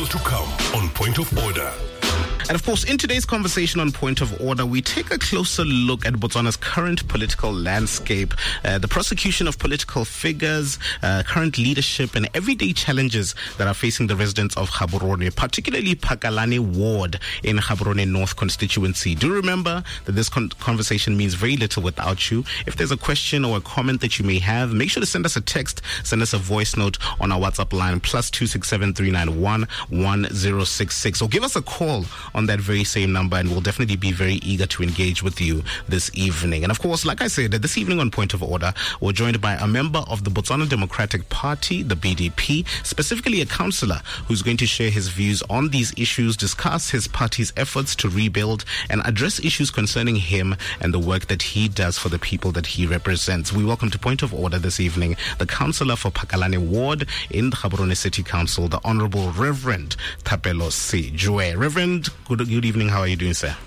Still to come on Point of Order. And of course, in today's conversation on Point of Order, we take a closer look at Botswana's current political landscape, the prosecution of political figures, current leadership, and everyday challenges that are facing the residents of Gaborone, particularly Phakalane Ward in Gaborone North constituency. Do remember that this conversation means very little without you. If there's a question or a comment that you may have, make sure to send us a text, send us a voice note on our WhatsApp line, +267 391 1066, or give us a call on that very same number, and we'll definitely be very eager to engage with you this evening. And of course, like I said, this evening on Point of Order, we're joined by a member of the Botswana Democratic Party, the BDP, specifically a councillor who's going to share his views on these issues, discuss his party's efforts to rebuild, and address issues concerning him and the work that he does for the people that he represents. We welcome to Point of Order this evening the councillor for Phakalane Ward in the Gaborone City Council, the Honourable Reverend Thapelo Sejwe. Reverend, good evening. How are you doing, sir?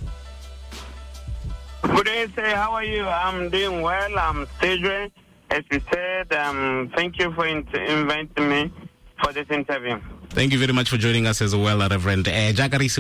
Good day, sir. How are you? I'm doing well. I'm Sejwe. As you said, thank you for inviting me for this interview. Thank you very much for joining us as well, Reverend. Let's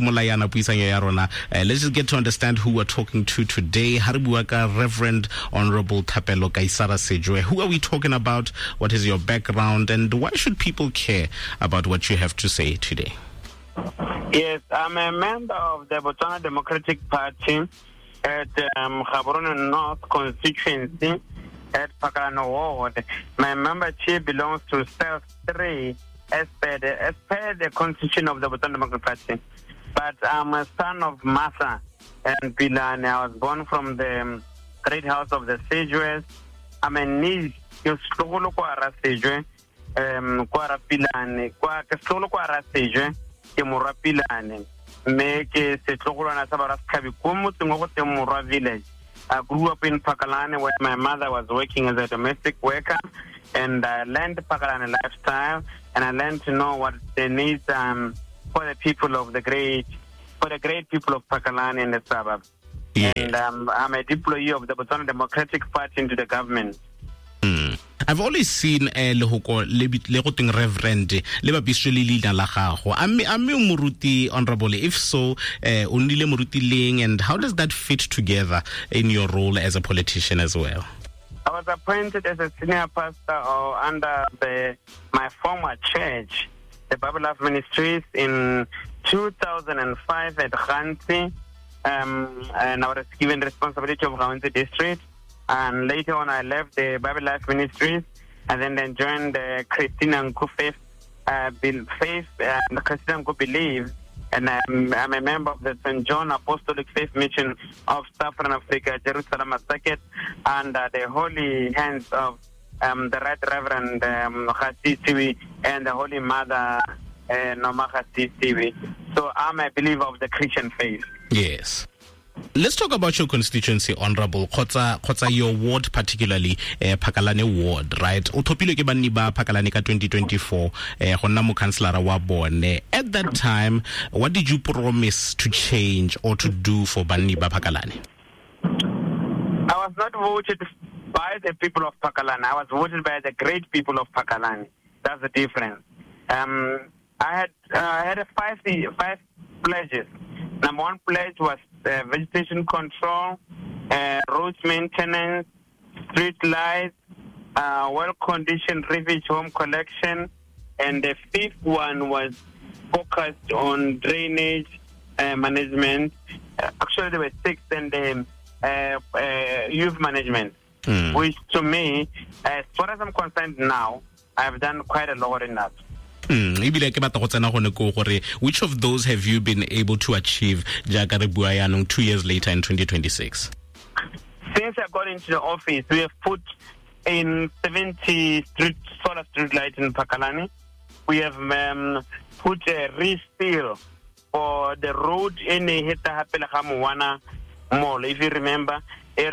just get to understand who we're talking to today. Reverend Honorable Thapelo Sejwe. Who are we talking about? What is your background? And why should people care about what you have to say today? Yes, I'm a member of the Botswana Democratic Party at Gaborone North constituency at Phakalane Ward. My membership belongs to Cell 3 as per the constitution of the Botswana Democratic Party. But I'm a son of Martha and Pilane. I was born from the great house of the Sejwes. I'm a niece of Slogolo Kwara Sejwe, Kwara Pilane, Kwara Sejwe. Ke morwa Pilane me ke setlogolwana sa Baraskabi ko motseng go teng morwa village. I grew up in Phakalane where my mother was working as a domestic worker, and I learned Phakalane lifestyle, and I learned to know what they need for the people of the great people of Phakalane in the suburbs. Yeah. And I'm a deployee of the Botswana Democratic Party into the government. I've always seen lehoko le go teng reverend le ba bisele leader la gago. Amme moruti, honorable. If so, o nnile moruti leng, and how does that fit together in your role as a politician as well? I was appointed as a senior pastor under my former church, the Bible Life Ministries, in 2005 at Ghanzi, and I was given responsibility of Ghanzi district. And later on, I left the Bible Life Ministries and then joined the Christina Nku Faith and Christina Nku Believe. And I'm a member of the St. John Apostolic Faith Mission of Southern Africa, Jerusalem Circuit, under the holy hands of the Right Reverend Khasi and the Holy Mother Noma Khasi. So I'm a believer of the Christian faith. Yes. Let's talk about your constituency, Honorable. Kgotsa your ward, particularly Phakalane Ward, right? Uthopile ke banni ba Phakalane ka 2024 gonna mo councillor wa bone. At that time, what did you promise to change or to do for banni ba Phakalane? I was not voted by the people of Phakalane. I was voted by the great people of Phakalane. That's the difference. I had 5 pledges. Number 1 pledge was vegetation control, roads maintenance, street lights, well-conditioned refuse home collection, and the 5th one was focused on drainage management. Actually, there were 6, and youth management, which to me, as far as I'm concerned now, I've done quite a lot in that. Which of those have you been able to achieve 2 years later in 2026? Since I got into the office, we have put in 70 solar street lights in Phakalane. We have put a reseal for the road in Heta Hapelahamuana Mall. If you remember, there's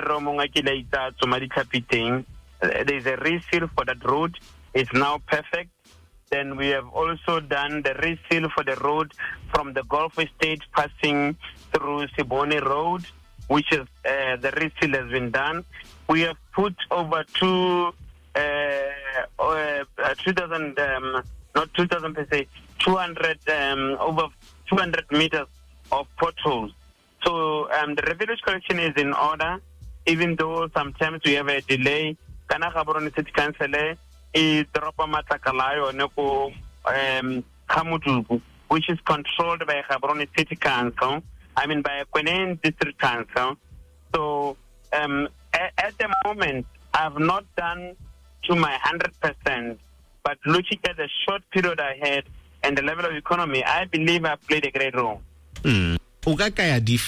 a reseal for that road. It's now perfect. Then we have also done the reseal for the road from the Gulf Estate passing through Sibone Road, which is the reseal has been done. We have put over 2,000, not 2,000 per se, over 200 meters of potholes. So the revenue collection is in order, even though sometimes we have a delay. Kana Gaborone City Council is Dropa Matakalayo Neko Kamutubu, which is controlled by Gaborone City Council, by Quenen District Council. So at the moment, I've not done to my 100%, but looking at the short period I had and the level of economy, I believe I played a great role. And what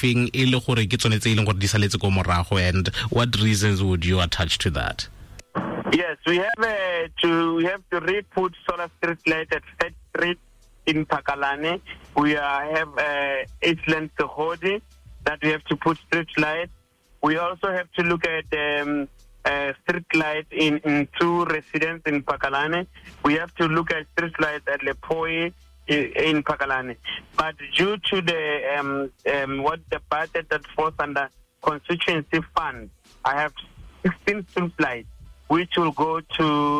reasons would you attach to that? Yes, we have to re-put solar street light at 3rd Street in Pakalane. We have Eastland Sehodi that we have to put street light. We also have to look at street light in 2 residents in Pakalane. We have to look at street lights at Lepoi in Pakalane. But due to the the budget that falls under constituency fund, I have 16 street lights which will go to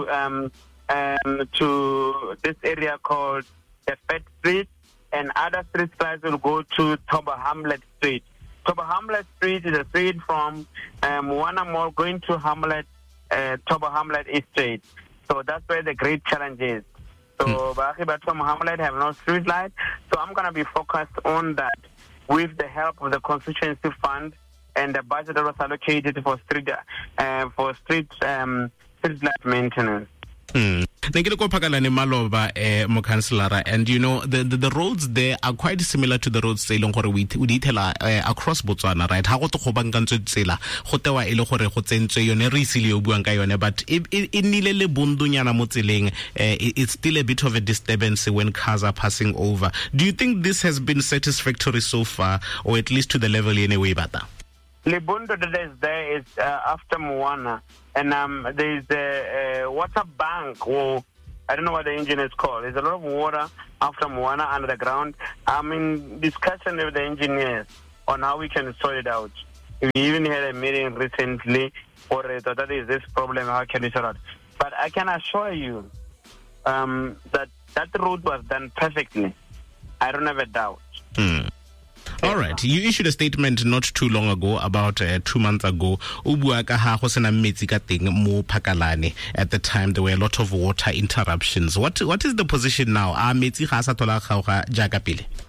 this area called the Fed Street, and other street lights will go to Toba Hamlet Street. Toba Hamlet Street is a street from Moana Mall going to Hamlet, Toba Hamlet Estate. So that's where the great challenge is. So but from Hamlet have no street light. So I'm going to be focused on that with the help of the constituency fund and the budget that was allocated for street light maintenance. And you know the roads there are quite similar to the roads we detail across Botswana, right? But it's still a bit of a disturbance when cars are passing over. Do you think this has been satisfactory so far, or at least to the level anyway, Bata? Libundo that is there is after Moana, and there is a water bank, or I don't know what the engine is called. There's a lot of water after Moana under the ground. I'm in discussion with the engineers on how we can sort it out. We even had a meeting recently for that is this problem, how can we sort it out? But I can assure you that road was done perfectly. I don't have a doubt. All right. You issued a statement not too long ago, about 2 months ago. At the time, there were a lot of water interruptions. What is the position now?